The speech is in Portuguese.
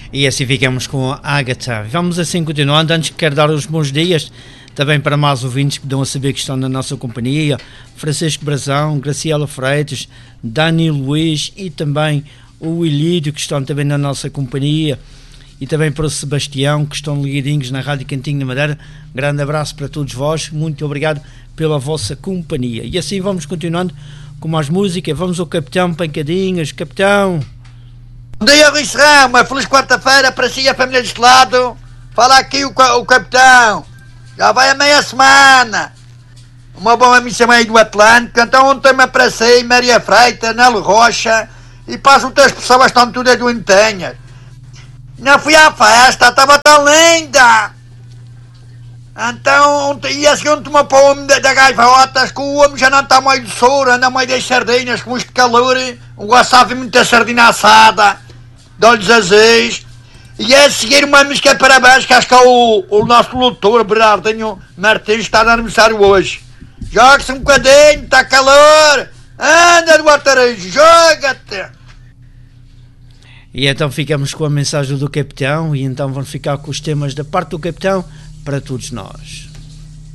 E assim ficamos com a Ágata. Vamos assim continuando. Antes quero dar os bons dias também para mais ouvintes que dão a saber que estão na nossa companhia: Francisco Brazão, Graciela Freitas, Dani Luiz e também o Ilídio, que estão também na nossa companhia, e também para o Sebastião, que estão ligadinhos na Rádio Cantinho da Madeira. Grande abraço para todos vós, muito obrigado pela vossa companhia. E assim vamos continuando com mais música. Vamos ao Capitão Pancadinhas. Capitão, bom dia, Rui Serrão, uma feliz quarta-feira para si e a família deste lado. Fala aqui o capitão. Já vai a meia semana. Uma boa missão aí do Atlântico. Então ontem me apareci Maria Freitas, Nelo Rocha e para as outras pessoas estão todas doentinhas. Não fui à festa, estava tão linda. Então, e a seguinte tomou para o homem da gaivotas, que o homem já não está meio de soro, anda meio das sardinhas, com este calor, o assado e muita sardinha assada, de olhos azuis. E a seguir uma música parabéns, que acho que é o nosso locutor, Bernardinho Martins, está no aniversário hoje. Joga-se um bocadinho, está calor, anda do Artarejo, joga-te. E então ficamos com a mensagem do Capitão, e então vamos ficar com os temas da parte do Capitão para todos nós.